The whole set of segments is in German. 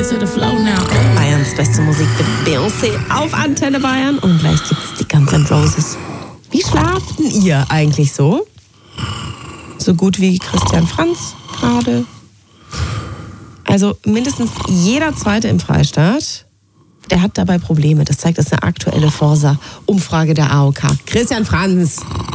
to the flow now. Bayerns beste Musik mit Beyoncé auf Antenne Bayern. Und gleich gibt's die Guns N' Roses. Wie schlaften ihr eigentlich so? So gut wie Christian Franz gerade. Also mindestens jeder Zweite im Freistaat, der hat dabei Probleme. Das zeigt eine aktuelle Forsa-Umfrage der AOK. Christian Franz.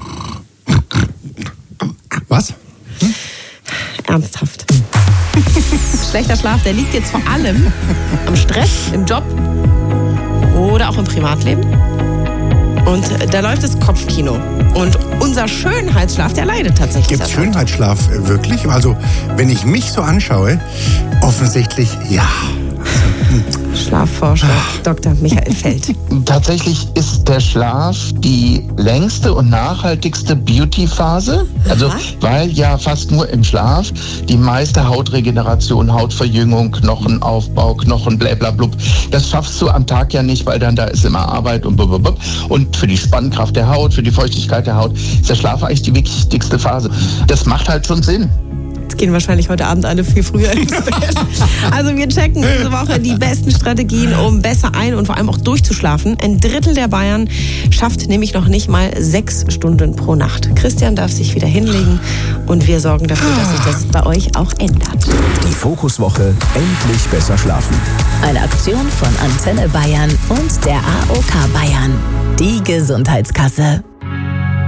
Was? Ernsthaft. Schlechter Schlaf, der liegt jetzt vor allem am Stress im Job oder auch im Privatleben. Und da läuft das Kopfkino. Und unser Schönheitsschlaf, der leidet tatsächlich. Gibt es Schönheitsschlaf wirklich? Also, wenn ich mich so anschaue, offensichtlich ja. Schlafforscher Dr. Michael Feld. Tatsächlich ist der Schlaf die längste und nachhaltigste Beauty-Phase. Also, weil ja fast nur im Schlaf die meiste Hautregeneration, Hautverjüngung, Knochenaufbau, Knochenblablablub, das schaffst du am Tag ja nicht, weil dann da ist immer Arbeit und blablabla. Und für die Spannkraft der Haut, für die Feuchtigkeit der Haut ist der Schlaf eigentlich die wichtigste Phase. Das macht halt schon Sinn. Jetzt gehen wahrscheinlich heute Abend alle viel früher ins Bett. Also wir checken diese Woche die besten Strategien, um besser ein- und vor allem auch durchzuschlafen. Ein Drittel der Bayern schafft nämlich noch nicht mal 6 Stunden pro Nacht. Christian darf sich wieder hinlegen und wir sorgen dafür, dass sich das bei euch auch ändert. Die Fokuswoche endlich besser schlafen. Eine Aktion von Antenne Bayern und der AOK Bayern. Die Gesundheitskasse.